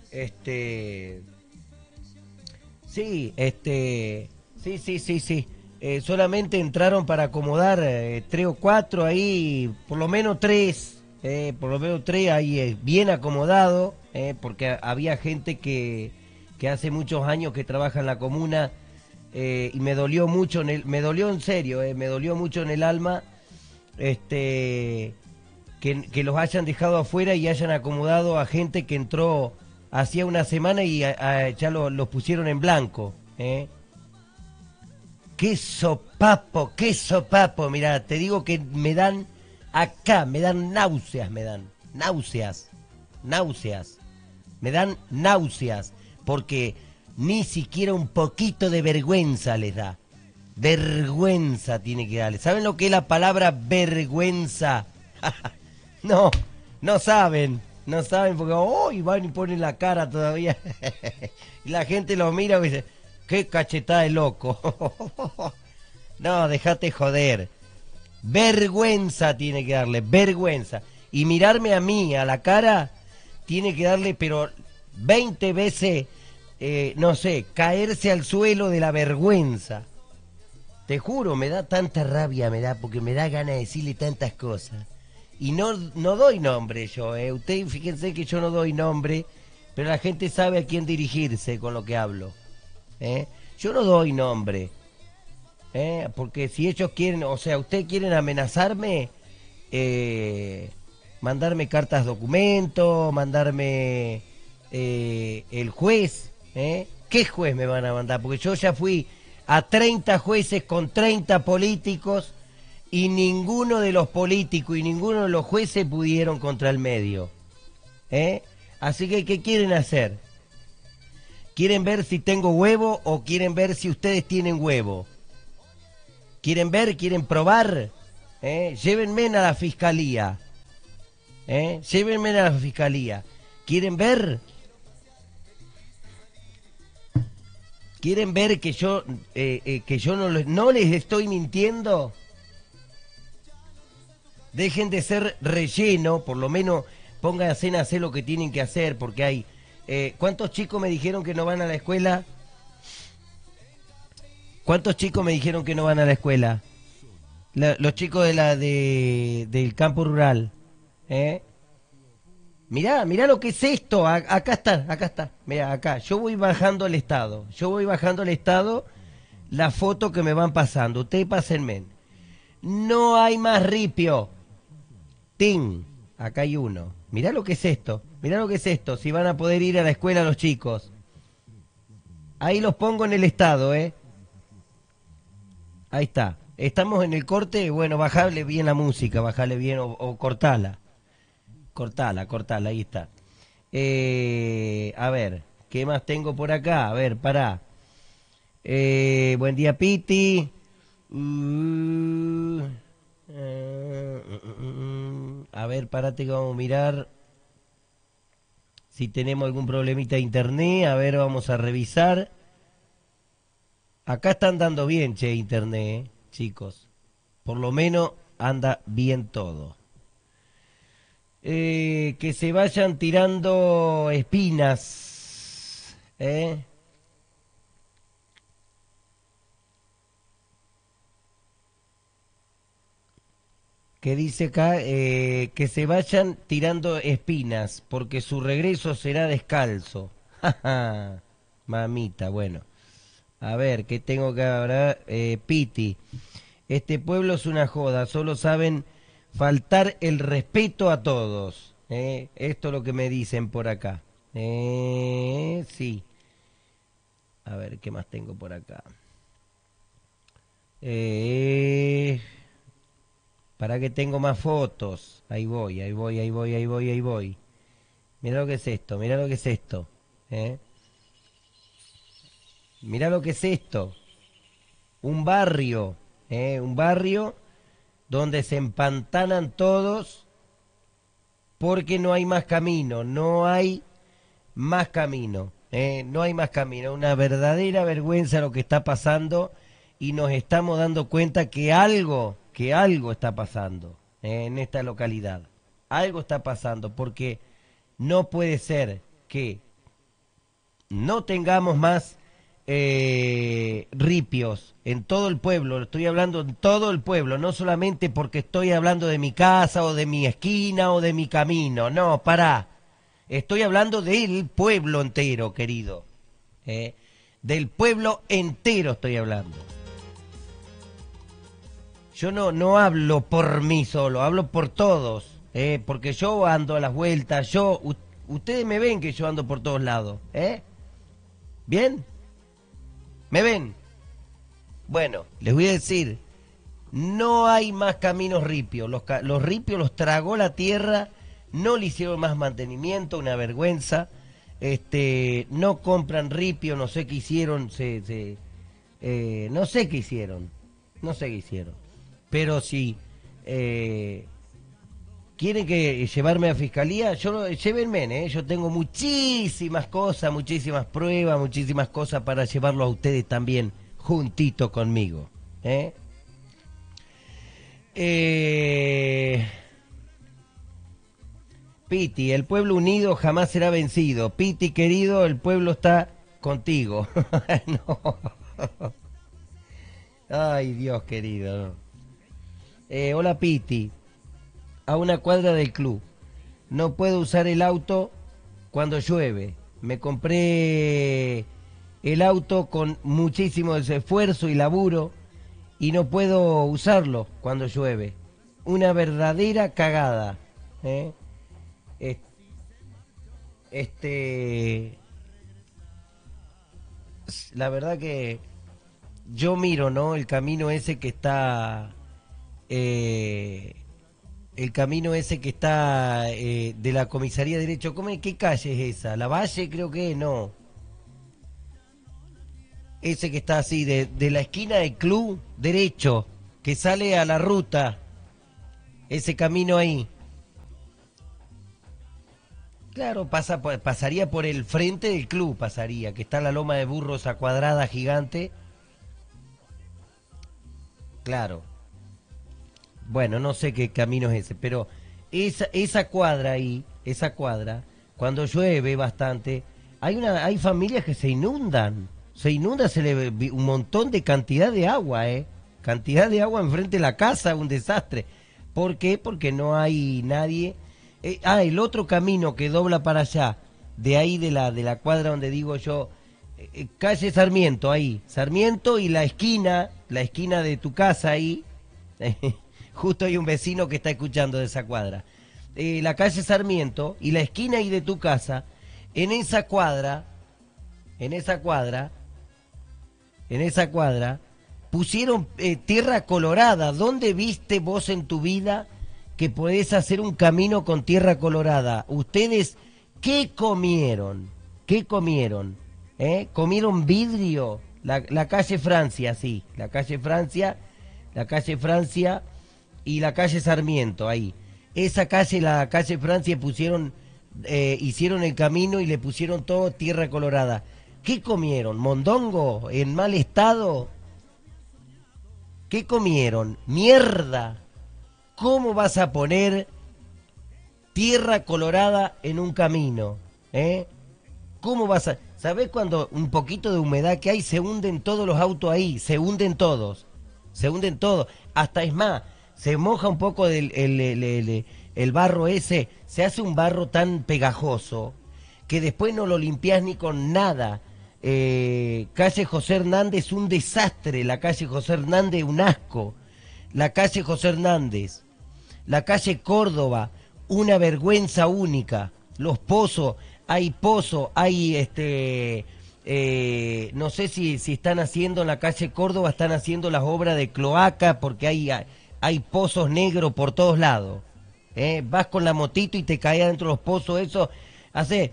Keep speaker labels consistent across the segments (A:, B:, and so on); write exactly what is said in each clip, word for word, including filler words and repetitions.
A: Este, sí, este, sí, sí, sí, sí. Eh, solamente entraron para acomodar eh, tres o cuatro ahí, por lo menos tres, eh, por lo menos tres ahí eh, bien acomodado, eh, porque a- había gente que, que hace muchos años que trabaja en la comuna eh, y me dolió mucho, en el, me dolió en serio, eh, me dolió mucho en el alma, este, que, que los hayan dejado afuera y hayan acomodado a gente que entró hacía una semana y a- a- ya lo- los pusieron en blanco, ¿eh? Qué sopapo, qué sopapo, mirá, te digo que me dan acá, me dan náuseas, me dan, náuseas, náuseas, me dan náuseas, porque ni siquiera un poquito de vergüenza les da. Vergüenza tiene que darle. ¿Saben lo que es la palabra vergüenza? No, no saben, no saben porque hoy van y ponen la cara todavía. Y la gente lo mira y dice, qué cachetada de loco. No, déjate joder. Vergüenza tiene que darle, vergüenza. Y mirarme a mí, a la cara, tiene que darle, pero veinte veces, eh, no sé, caerse al suelo de la vergüenza. Te juro, me da tanta rabia, me da, porque me da ganas de decirle tantas cosas. Y no, no doy nombre yo, eh. Ustedes fíjense que yo no doy nombre, pero la gente sabe a quién dirigirse con lo que hablo. ¿Eh? Yo no doy nombre, ¿eh? Porque si ellos quieren, o sea, ustedes quieren amenazarme, eh, mandarme cartas documento, mandarme eh, el juez, ¿eh? ¿Qué juez me van a mandar? Porque yo ya fui a treinta jueces con treinta políticos y ninguno de los políticos y ninguno de los jueces pudieron contra el medio, ¿eh? Así que, ¿qué quieren hacer? ¿Quieren ver si tengo huevo o quieren ver si ustedes tienen huevo? ¿Quieren ver? ¿Quieren probar? ¿Eh? Llévenme a la fiscalía. ¿Eh? Llévenme a la fiscalía. ¿Quieren ver? ¿Quieren ver que yo eh, eh, que yo no, les- no les estoy mintiendo? Dejen de ser relleno, por lo menos pónganse a hacer lo que tienen que hacer, porque hay... eh, ¿cuántos chicos me dijeron que no van a la escuela? ¿Cuántos chicos me dijeron que no van a la escuela? La- los chicos de la de, del campo rural. ¿Eh? Mirá, mirá lo que es esto. A- acá está, acá está. Mirá, acá. Yo voy bajando el estado. Yo voy bajando el estado la foto que me van pasando. Ustedes pásenme. No hay más ripio. Tin. Acá hay uno. Mirá lo que es esto. Mirá lo que es esto. Si van a poder ir a la escuela los chicos. Ahí los pongo en el estado, ¿eh? Ahí está. Estamos en el corte. Bueno, bajale bien la música. Bajale bien o, o cortala. Cortala, cortala. Ahí está. Eh, a ver, ¿qué más tengo por acá? A ver, pará. Eh, buen día, Piti. Uh, eh, mm, mm, mm. A ver, parate que vamos a mirar si tenemos algún problemita de internet. A ver, vamos a revisar. Acá están dando bien, che, internet, eh, chicos. Por lo menos anda bien todo. Eh, que se vayan tirando espinas, ¿eh? Que dice acá eh, que se vayan tirando espinas, porque su regreso será descalzo. Mamita, bueno. A ver, ¿qué tengo que hablar? Eh, Piti, este pueblo es una joda, solo saben faltar el respeto a todos. ¿Eh? Esto es lo que me dicen por acá. Eh, sí. A ver, ¿qué más tengo por acá? Eh, para que tengo más fotos. Ahí voy, ahí voy, ahí voy, ahí voy, ahí voy. Mira lo que es esto, mira lo que es esto. ¿Eh? Mira lo que es esto. Un barrio, ¿eh? Un barrio donde se empantanan todos porque no hay más camino, no hay más camino, ¿eh? No hay más camino. Una verdadera vergüenza lo que está pasando y nos estamos dando cuenta que algo, que algo está pasando, ¿eh? En esta localidad. Algo está pasando porque no puede ser que no tengamos más eh, ripios en todo el pueblo. Estoy hablando en todo el pueblo, no solamente porque estoy hablando de mi casa o de mi esquina o de mi camino. No, pará. Estoy hablando del pueblo entero, querido. ¿eh? Del pueblo entero estoy hablando. Yo no, no hablo por mí solo, hablo por todos. ¿eh? Porque yo ando a las vueltas, yo... U- ustedes me ven que yo ando por todos lados. ¿eh? ¿Bien? ¿Me ven? Bueno, les voy a decir, no hay más caminos ripios. Los, ca- los ripios los tragó la tierra, no le hicieron más mantenimiento, una vergüenza. Este, no compran ripio, no sé qué hicieron, se, se, eh, no sé qué hicieron, no sé qué hicieron. Pero si eh, quieren que llevarme a fiscalía, yo no- llévenme, ¿eh? Yo tengo muchísimas cosas, muchísimas pruebas, muchísimas cosas para llevarlo a ustedes también juntito conmigo. ¿eh? Eh, Piti, el pueblo unido jamás será vencido. Piti, querido, el pueblo está contigo. No. Ay, Dios querido. no. Eh, hola, Piti. A una cuadra del club. No puedo usar el auto cuando llueve. Me compré el auto con muchísimo esfuerzo y laburo y no puedo usarlo cuando llueve. Una verdadera cagada. ¿eh? Es- Este, la verdad que yo miro, ¿no? El camino ese que está, eh, el camino ese que está eh, de la comisaría de derecho. ¿Cómo, ¿Qué calle es esa? La Valle creo que no. Ese que está así, de, de la esquina del club derecho, que sale a la ruta, ese camino ahí. Claro, pasa, por- pasaría por el frente del club, pasaría, que está la loma de burros a cuadrada gigante. Claro. Bueno, no sé qué camino es ese, pero esa, esa cuadra ahí, esa cuadra, cuando llueve bastante, hay una, hay familias que se inundan, se inunda, se le ve un montón de cantidad de agua, eh, cantidad de agua enfrente de la casa, un desastre. ¿Por qué? Porque no hay nadie. Eh, ah, el otro camino que dobla para allá, de ahí de la, de la cuadra donde digo yo, eh, eh, calle Sarmiento, ahí, Sarmiento y la esquina, la esquina de tu casa ahí. Justo hay un vecino que está escuchando de esa cuadra. Eh, la calle Sarmiento y la esquina ahí de tu casa, en esa cuadra, en esa cuadra, en esa cuadra, pusieron eh, tierra colorada. ¿Dónde viste vos en tu vida que podés hacer un camino con tierra colorada? Ustedes, ¿qué comieron? ¿Qué comieron? ¿Eh? ¿Comieron vidrio? La, la calle Francia, sí, la calle Francia, la calle Francia y la calle Sarmiento, ahí. Esa calle, la calle Francia, pusieron, eh, hicieron el camino y le pusieron todo tierra colorada. ¿Qué comieron? ¿Mondongo? ¿En mal estado? ¿Qué comieron? ¡Mierda! ¿Cómo vas a poner tierra colorada en un camino? ¿Eh? ¿Cómo vas a...? ¿Sabés cuando un poquito de humedad que hay se hunden todos los autos ahí? Se hunden todos. Se hunden todos. Hasta es más, se moja un poco del, el, el, el, el barro ese, se hace un barro tan pegajoso que después no lo limpias ni con nada. Eh, calle José Hernández, un desastre. La calle José Hernández, un asco. La calle José Hernández. La calle Córdoba, una vergüenza única. Los pozos, hay pozos, hay este... eh, no sé si, si están haciendo en la calle Córdoba, están haciendo las obras de cloaca porque hay, hay pozos negros por todos lados. ¿eh? Vas con la motito y te caes dentro de los pozos, eso hace...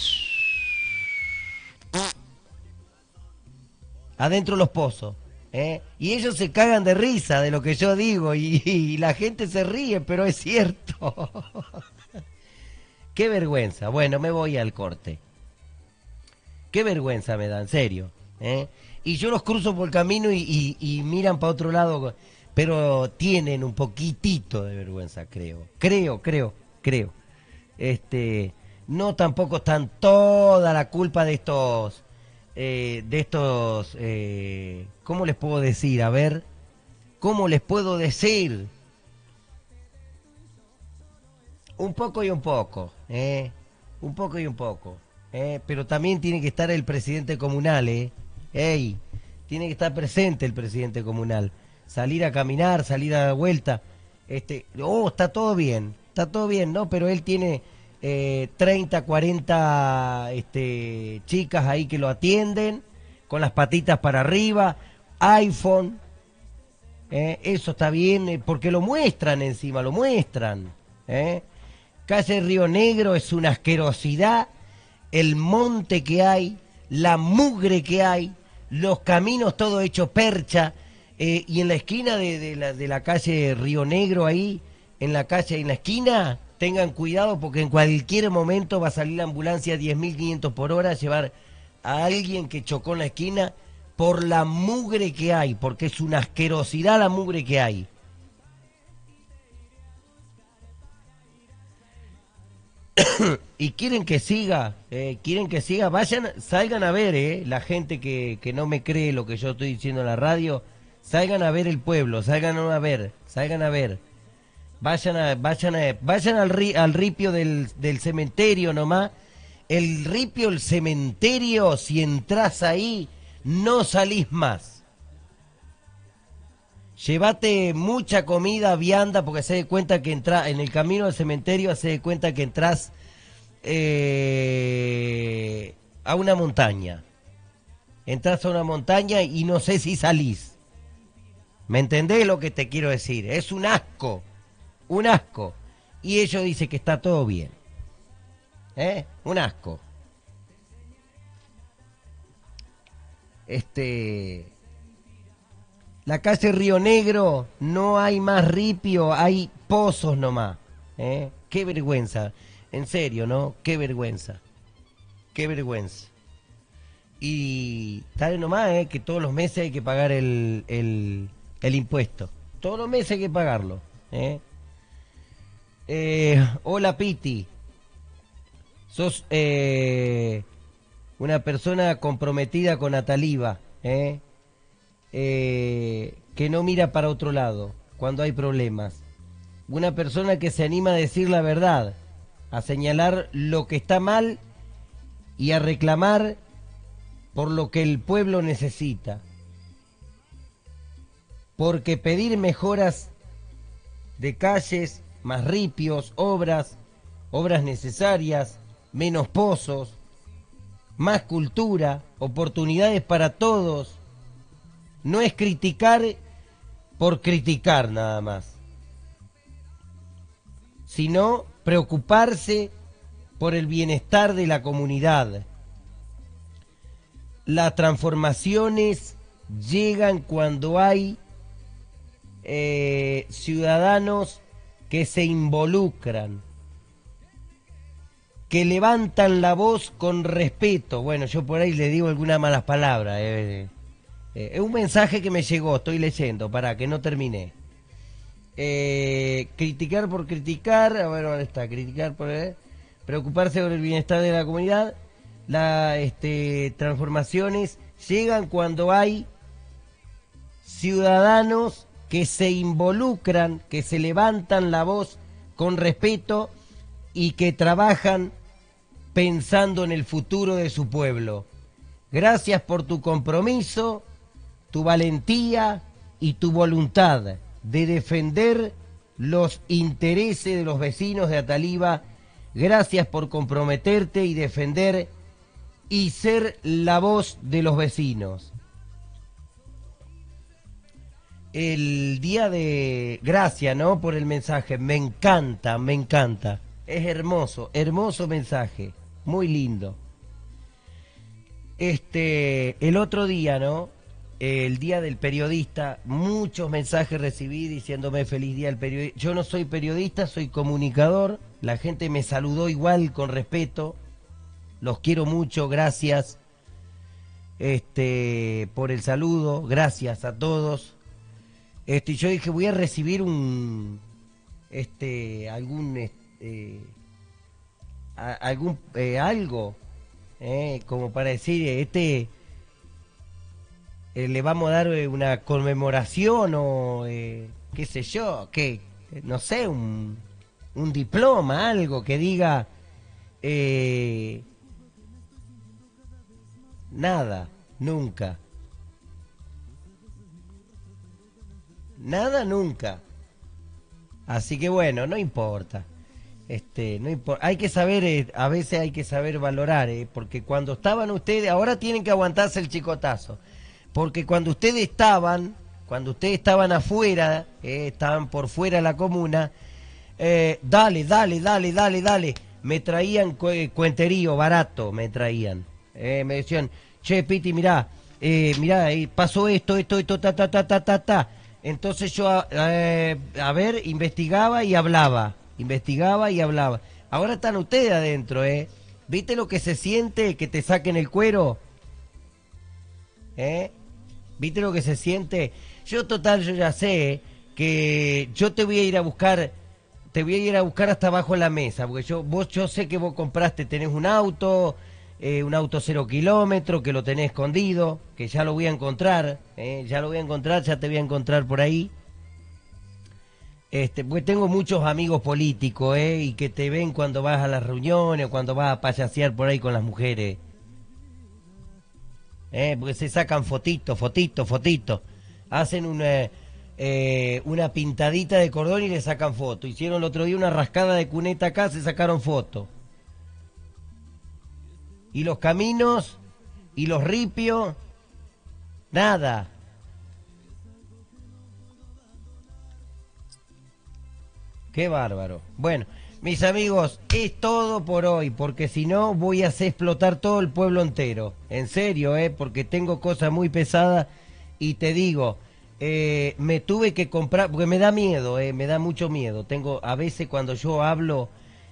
A: adentro de los pozos. ¿eh? Y ellos se cagan de risa de lo que yo digo y, y la gente se ríe, pero es cierto. Qué vergüenza. Bueno, me voy al corte. Qué vergüenza me da, en serio. ¿eh? Y yo los cruzo por el camino y, y, y miran para otro lado, pero tienen un poquitito de vergüenza, creo. Creo, creo, creo. Este, no tampoco están toda la culpa de estos, eh, de estos, eh, ¿cómo les puedo decir? A ver, ¿cómo les puedo decir? Un poco y un poco, ¿eh? Un poco y un poco, ¿eh? Pero también tiene que estar el presidente comunal, ¿eh? ¡Ey! Tiene que estar presente el presidente comunal. Salir a caminar, salir a la vuelta. Este, oh, está todo bien, está todo bien, ¿no? Pero él tiene eh, treinta, cuarenta este, chicas ahí que lo atienden, con las patitas para arriba, iPhone, ¿eh? Eso está bien, eh, porque lo muestran encima, lo muestran, ¿eh? Calle Río Negro es una asquerosidad, el monte que hay, la mugre que hay, los caminos todo hecho percha, eh, y en la esquina de, de, la, de la calle Río Negro ahí, en la calle, en la esquina, tengan cuidado porque en cualquier momento va a salir la ambulancia a diez mil quinientos por hora a llevar a alguien que chocó en la esquina por la mugre que hay, porque es una asquerosidad la mugre que hay. Y quieren que siga, eh, quieren que siga, vayan, salgan a ver, eh, la gente que, que no me cree lo que yo estoy diciendo en la radio, salgan a ver el pueblo, salgan a ver, salgan a ver, vayan a, vayan a, vayan al, ri, al ripio del, del cementerio nomás, el ripio, el cementerio, si entras ahí, no salís más. Llévate mucha comida, vianda, porque se dé cuenta que entra en el camino al cementerio, se dé cuenta que entras eh, a una montaña. Entras a una montaña y no sé si salís. ¿Me entendés lo que te quiero decir? Es un asco, un asco. Y ellos dicen que está todo bien. ¿Eh? Un asco. Este... La calle Río Negro, no hay más ripio, hay pozos nomás. ¿Eh? Qué vergüenza. En serio, ¿no? Qué vergüenza. Qué vergüenza. Y tal nomás, ¿eh? Que todos los meses hay que pagar el, el, el impuesto. Todos los meses hay que pagarlo. ¿Eh? Eh, hola, Piti. Sos eh, una persona comprometida con Ataliba, ¿eh? Eh, que no mira para otro lado cuando hay problemas. Una persona que se anima a decir la verdad, a señalar lo que está mal y a reclamar por lo que el pueblo necesita. Porque pedir mejoras de calles, más ripios, obras, obras necesarias, menos pozos, más cultura, oportunidades para todos, no es criticar por criticar nada más, sino preocuparse por el bienestar de la comunidad. Las transformaciones llegan cuando hay eh, ciudadanos que se involucran, que levantan la voz con respeto. Bueno, yo por ahí le digo algunas malas palabras, eh, Eh, es un mensaje que me llegó, estoy leyendo, para que no terminé. Eh, criticar por criticar, a ver, ¿dónde está? Criticar por... Eh, preocuparse por el bienestar de la comunidad. Las este, transformaciones llegan cuando hay ciudadanos que se involucran, que se levantan la voz con respeto y que trabajan pensando en el futuro de su pueblo. Gracias por tu compromiso, tu valentía y tu voluntad de defender los intereses de los vecinos de Ataliba. Gracias por comprometerte y defender y ser la voz de los vecinos. El día de... Gracias, ¿no? Por el mensaje. Me encanta, me encanta. Es hermoso, hermoso mensaje. Muy lindo. Este, el otro día, ¿no? El día del periodista, muchos mensajes recibí diciéndome feliz día del periodista. Yo no soy periodista, soy comunicador. La gente me saludó igual, con respeto. Los quiero mucho, gracias este, por el saludo, gracias a todos. Este, yo dije, voy a recibir un, este, algún, este, a- algún eh, algo, eh, como para decir, este eh, le vamos a dar eh, una conmemoración o eh, qué sé yo, que no sé, un, un diploma, algo que diga eh, nada, nunca, nada, nunca. Así que bueno, no importa. Este, no importa. Hay que saber, eh, a veces hay que saber valorar, eh, porque cuando estaban ustedes, ahora tienen que aguantarse el chicotazo. Porque cuando ustedes estaban, cuando ustedes estaban afuera, eh, estaban por fuera de la comuna, eh, dale, dale, dale, dale, dale. Me traían cu- cuenterío barato, me traían. Eh, me decían, che, Piti, mirá, eh, mirá, eh, pasó esto, esto, esto, ta, ta, ta, ta, ta, ta. Entonces yo, eh, a ver, investigaba y hablaba. Investigaba y hablaba. Ahora están ustedes adentro, ¿eh? ¿Viste lo que se siente que te saquen el cuero? ¿Eh? ¿Viste lo que se siente? Yo total, yo ya sé que yo te voy a ir a buscar, te voy a ir a buscar hasta abajo de la mesa, porque yo, vos, yo sé que vos compraste, tenés un auto, eh, un auto cero kilómetro, que lo tenés escondido, que ya lo voy a encontrar, eh, ya lo voy a encontrar, ya te voy a encontrar por ahí. Este, pues tengo muchos amigos políticos, eh, y que te ven cuando vas a las reuniones, cuando vas a payasear por ahí con las mujeres. Eh, porque se sacan fotitos, fotitos, fotitos. Hacen una, eh, una pintadita de cordón y le sacan foto. Hicieron el otro día una rascada de cuneta acá, se sacaron foto. Y los caminos y los ripios, nada. Qué bárbaro. Bueno, mis amigos, es todo por hoy, porque si no voy a hacer explotar todo el pueblo entero. En serio, ¿eh? Porque tengo cosas muy pesadas y te digo, eh, me tuve que comprar, porque me da miedo, ¿eh? Me da mucho miedo. Tengo, a veces cuando yo hablo